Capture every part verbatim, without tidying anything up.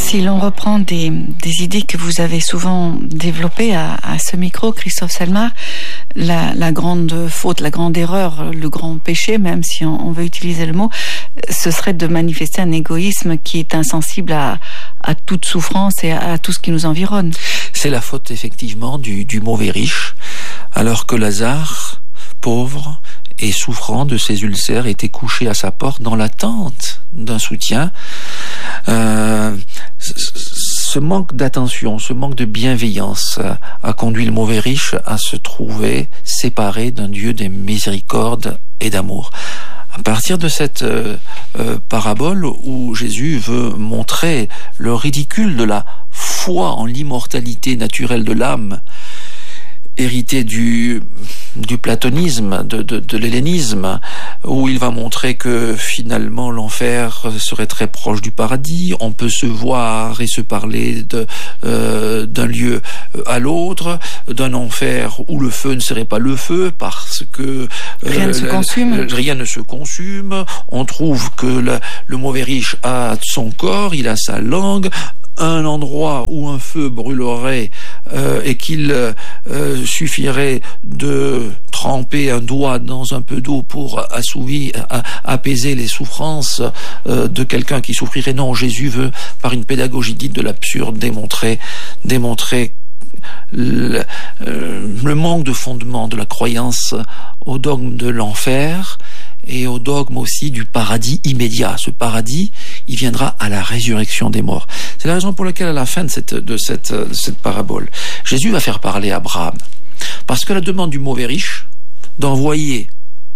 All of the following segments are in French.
Si l'on reprend des, des idées que vous avez souvent développées à, à ce micro, Christophe Selmar, la, la grande faute, la grande erreur, le grand péché, même si on, on veut utiliser le mot, ce serait de manifester un égoïsme qui est insensible à, à toute souffrance et à, à tout ce qui nous environne. C'est la faute effectivement du, du mauvais riche, alors que Lazare, pauvre et souffrant de ses ulcères, était couché à sa porte dans l'attente d'un soutien. Euh, ce manque d'attention, ce manque de bienveillance a conduit le mauvais riche à se trouver séparé d'un Dieu de miséricorde et d'amour. À partir de cette euh, euh, parabole où Jésus veut montrer le ridicule de la foi en l'immortalité naturelle de l'âme, hérité du, du platonisme, de, de, de l'hellénisme, où il va montrer que finalement l'enfer serait très proche du paradis, on peut se voir et se parler de, euh, d'un lieu à l'autre, d'un enfer où le feu ne serait pas le feu parce que euh, rien ne se consume. Rien ne se consume. On trouve que le, le mauvais riche a son corps, il a sa langue, un endroit où un feu brûlerait euh, et qu'il euh, suffirait de tremper un doigt dans un peu d'eau pour assouvir, a, apaiser les souffrances euh, de quelqu'un qui souffrirait. Non, Jésus veut, par une pédagogie dite de l'absurde, démontrer, démontrer le, euh, le manque de fondement de la croyance au dogme de l'enfer et au dogme aussi du paradis immédiat. Ce paradis, il viendra à la résurrection des morts. C'est la raison pour laquelle à la fin de cette, de cette, de cette parabole, Jésus va faire parler Abraham. Parce que la demande du mauvais riche d'envoyer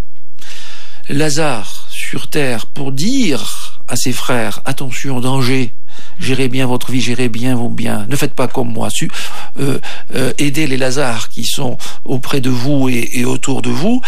Lazare sur terre pour dire à ses frères, attention, danger, gérez bien votre vie, gérez bien vos biens, ne faites pas comme moi, su, euh, euh, aidez les Lazars qui sont auprès de vous et, et autour de vous.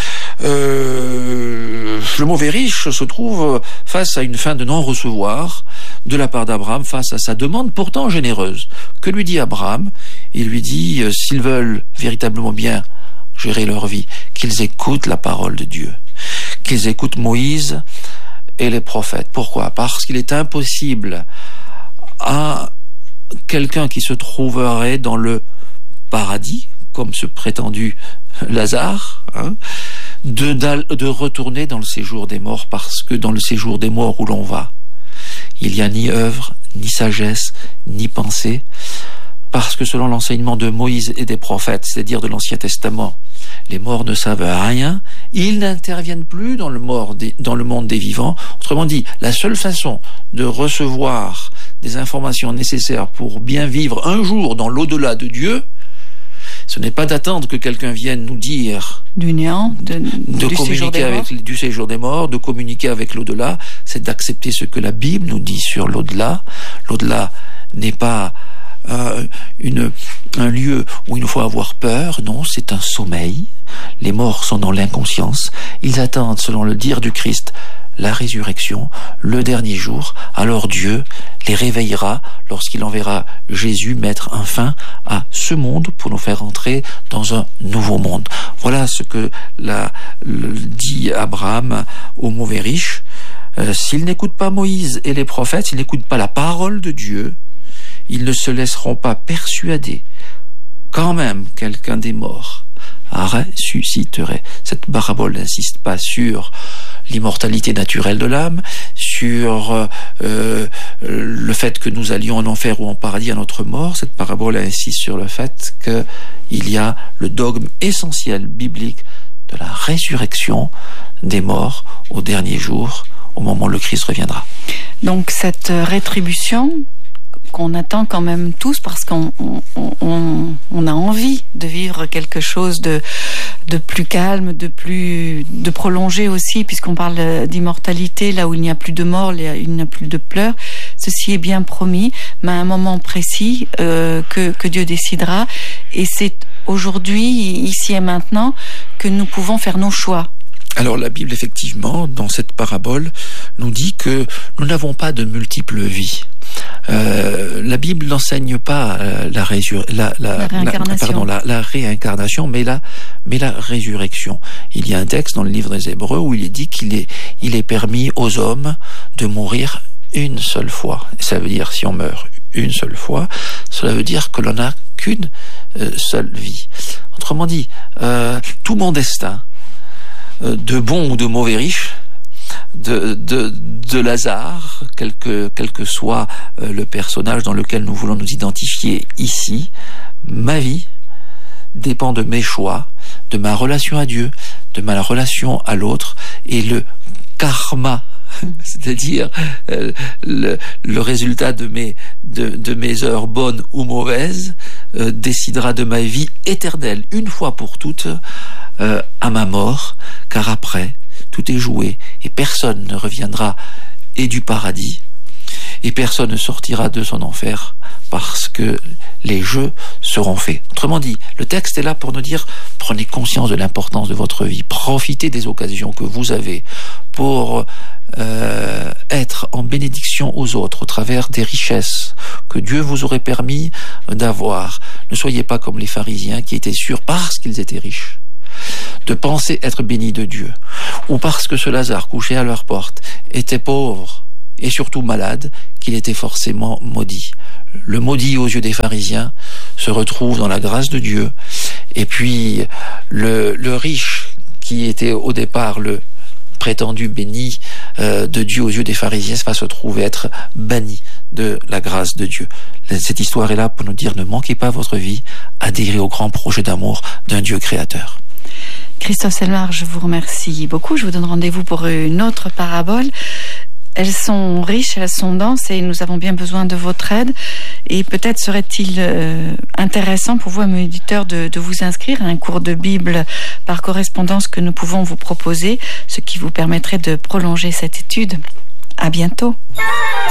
Euh, le mauvais riche se trouve face à une fin de non-recevoir de la part d'Abraham, face à sa demande pourtant généreuse. Que lui dit Abraham? Il lui dit, euh, s'ils veulent véritablement bien gérer leur vie, qu'ils écoutent la parole de Dieu, qu'ils écoutent Moïse et les prophètes. Pourquoi? Parce qu'il est impossible à quelqu'un qui se trouverait dans le paradis, comme ce prétendu Lazare, hein, de, de retourner dans le séjour des morts, parce que dans le séjour des morts où l'on va, il n'y a ni œuvre, ni sagesse, ni pensée, parce que selon l'enseignement de Moïse et des prophètes, c'est-à-dire de l'Ancien Testament, les morts ne savent rien, ils n'interviennent plus dans le, mort des, dans le monde des vivants. Autrement dit, la seule façon de recevoir des informations nécessaires pour bien vivre un jour dans l'au-delà de Dieu, ce n'est pas d'attendre que quelqu'un vienne nous dire du néant, de, de du, communiquer séjour des avec morts. du séjour des morts, de communiquer avec l'au-delà, c'est d'accepter ce que la Bible nous dit sur l'au-delà. L'au-delà n'est pas euh, une, un lieu où il nous faut avoir peur, non, c'est un sommeil. Les morts sont dans l'inconscience, ils attendent, selon le dire du Christ, la résurrection, le dernier jour. Alors Dieu les réveillera lorsqu'il enverra Jésus mettre un fin à ce monde pour nous faire entrer dans un nouveau monde. Voilà ce que la, le, dit Abraham au mauvais riche. Euh, s'ils n'écoutent pas Moïse et les prophètes, s'ils n'écoutent pas la parole de Dieu, ils ne se laisseront pas persuader quand même quelqu'un des morts ressusciterait. Cette parabole n'insiste pas sur l'immortalité naturelle de l'âme, sur euh, le fait que nous allions en enfer ou en paradis à notre mort. Cette parabole insiste sur le fait qu'il y a le dogme essentiel biblique de la résurrection des morts au dernier jour, au moment où le Christ reviendra. Donc cette rétribution qu'on attend quand même tous, parce qu'on on, on, on a envie de vivre quelque chose de, de plus calme, de plus de prolongé aussi, puisqu'on parle d'immortalité, là où il n'y a plus de mort, il n'y a plus de pleurs. Ceci est bien promis, mais à un moment précis euh, que, que Dieu décidera, et c'est aujourd'hui, ici et maintenant, que nous pouvons faire nos choix. Alors la Bible, effectivement, dans cette parabole, nous dit que nous n'avons pas de multiples vies. Euh, la Bible n'enseigne pas euh, la, résur- la, la, la, réincarnation. La, pardon, la, la réincarnation, mais la, mais la résurrection. Il y a un texte dans le livre des Hébreux où il est dit qu'il est, il est permis aux hommes de mourir une seule fois. Ça veut dire, si on meurt une seule fois, cela veut dire que l'on n'a qu'une euh, seule vie. Autrement dit, euh, tout mon destin, euh, de bon ou de mauvais riche, de, de, de Lazare, quel que, quel que soit euh, le personnage dans lequel nous voulons nous identifier ici, ma vie dépend de mes choix, de ma relation à Dieu, de ma relation à l'autre, et le karma, c'est-à-dire euh, le, le résultat de mes, de, de mes heures bonnes ou mauvaises, euh, décidera de ma vie éternelle, une fois pour toutes, euh, à ma mort, car après, tout est joué, et personne ne reviendra et du paradis, et personne ne sortira de son enfer, parce que les jeux seront faits. Autrement dit, le texte est là pour nous dire, prenez conscience de l'importance de votre vie, profitez des occasions que vous avez pour euh, être en bénédiction aux autres au travers des richesses que Dieu vous aurait permis d'avoir. Ne soyez pas comme les pharisiens qui étaient sûrs, parce qu'ils étaient riches, de penser être bénis de Dieu, ou parce que ce Lazare couché à leur porte était pauvre et surtout malade, qu'il était forcément maudit. Le maudit aux yeux des pharisiens se retrouve dans la grâce de Dieu, et puis le, le riche qui était au départ le prétendu béni euh, de Dieu aux yeux des pharisiens va se trouver être banni de la grâce de Dieu. Cette histoire est là pour nous dire, ne manquez pas votre vie, adhérez au grand projet d'amour d'un Dieu créateur. Christophe Selmar, je vous remercie beaucoup. Je vous donne rendez-vous pour une autre parabole. Elles sont riches, elles sont denses et nous avons bien besoin de votre aide. Et peut-être serait-il euh, intéressant pour vous, amis auditeurs, de, de vous inscrire à un cours de Bible par correspondance que nous pouvons vous proposer, ce qui vous permettrait de prolonger cette étude. À bientôt.